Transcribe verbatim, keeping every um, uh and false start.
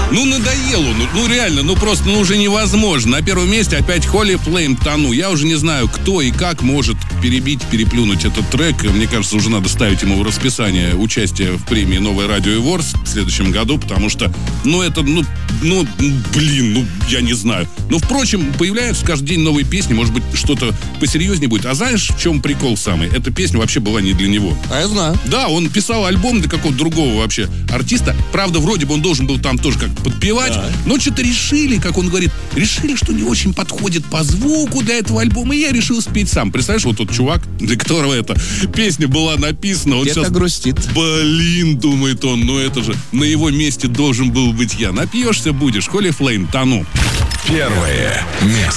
Ну, надоел он. Ну, реально, ну просто ну, уже невозможно. На первом месте опять Holy Flame «Тону». Я уже не знаю, кто и как может перебить, переплюнуть этот трек. Мне кажется, уже надо ставить ему в расписание участие в премии «Новое радио Awards» в следующем году, потому что, ну, это, ну, ну, блин, ну, я не знаю. Но, впрочем, появляются каждый день новые песни, может быть, что-то посерьезнее будет. А знаешь, в чем прикол самый? Эта песня вообще была не для него. А я знаю. Да, он писал альбом для какого-то другого вообще артиста. Правда, вроде бы он должен был там тоже как подпевать, да. Но что-то решили, как он говорит, решили, что не очень подходит по звуку для этого альбома, и я решил спеть сам. Представляешь, вот тот чувак, для которого эта песня была написана, он где-то сейчас грустит. Блин, думает он, ну это же на его месте должен был быть я. Напьешься будешь. Holy Flame «Тону». Первое место.